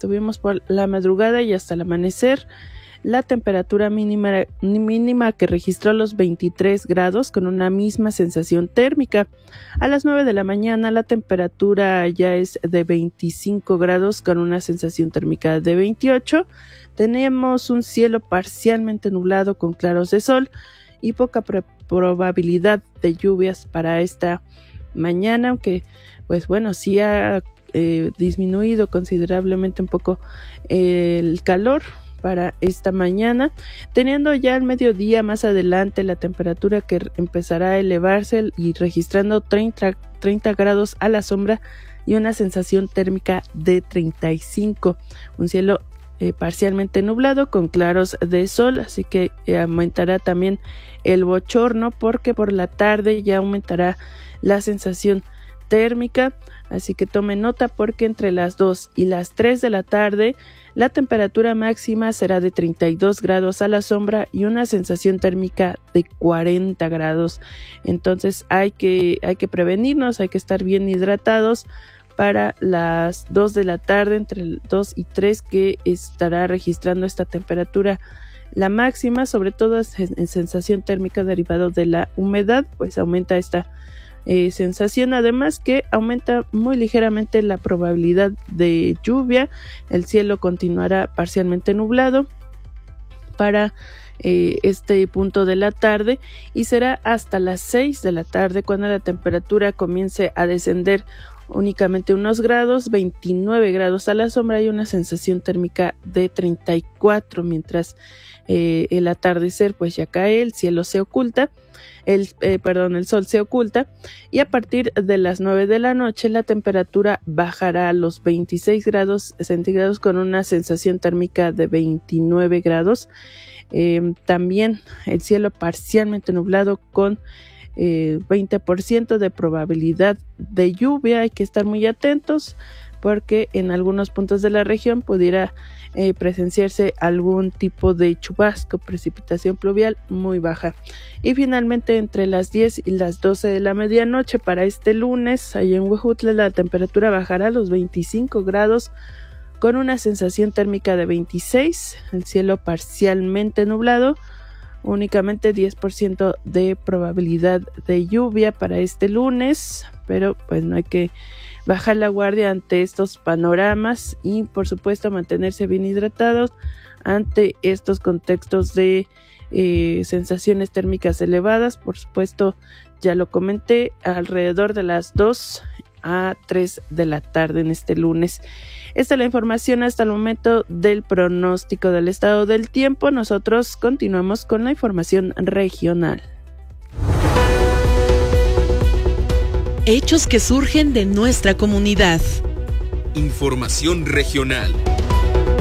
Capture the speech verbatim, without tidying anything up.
tuvimos por la madrugada y hasta el amanecer. La temperatura mínima, mínima que registró los veintitrés grados con una misma sensación térmica. A las nueve de la mañana la temperatura ya es de veinticinco grados con una sensación térmica de veintiocho. Tenemos un cielo parcialmente nublado con claros de sol y poca pre- probabilidad de lluvias para esta mañana, aunque pues bueno, sí ha eh, disminuido considerablemente un poco eh, el calor para esta mañana, teniendo ya al mediodía más adelante la temperatura que empezará a elevarse y registrando treinta, treinta grados a la sombra y una sensación térmica de treinta y cinco, un cielo eh, parcialmente nublado con claros de sol, así que eh, aumentará también el bochorno porque por la tarde ya aumentará la sensación térmica, así que tome nota porque entre las dos y las tres de la tarde la temperatura máxima será de treinta y dos grados a la sombra y una sensación térmica de cuarenta grados. Entonces hay que, hay que prevenirnos, hay que estar bien hidratados para las dos de la tarde, entre dos y tres, que estará registrando esta temperatura. La máxima, sobre todo en sensación térmica derivado de la humedad, pues aumenta esta Eh, sensación, además que aumenta muy ligeramente la probabilidad de lluvia. El cielo continuará parcialmente nublado para eh, este punto de la tarde y será hasta las seis de la tarde cuando la temperatura comience a descender únicamente unos grados, veintinueve grados a la sombra y una sensación térmica de treinta y cuatro, mientras eh, el atardecer pues ya cae, el cielo se oculta. El, eh, perdón, el sol se oculta y a partir de las nueve de la noche la temperatura bajará a los veintiséis grados centígrados con una sensación térmica de veintinueve grados. Eh, también el cielo parcialmente nublado con eh, veinte por ciento de probabilidad de lluvia. Hay que estar muy atentos porque en algunos puntos de la región pudiera eh, presenciarse algún tipo de chubasco, precipitación pluvial muy baja. Y finalmente entre las diez y las doce de la medianoche para este lunes, allá en Huejutla, la temperatura bajará a los veinticinco grados con una sensación térmica de veintiséis, el cielo parcialmente nublado, únicamente diez por ciento de probabilidad de lluvia para este lunes, pero pues no hay que bajar la guardia ante estos panoramas y por supuesto mantenerse bien hidratados ante estos contextos de eh, sensaciones térmicas elevadas. Por supuesto, ya lo comenté, alrededor de las dos a tres de la tarde en este lunes. Esta es la información hasta el momento del pronóstico del estado del tiempo. Nosotros continuamos con la información regional. Hechos que surgen de nuestra comunidad. Información regional.